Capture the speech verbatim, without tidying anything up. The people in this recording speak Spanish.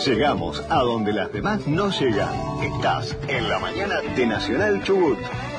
Llegamos a donde las demás no llegan. Estás en la mañana de Nacional Chubut.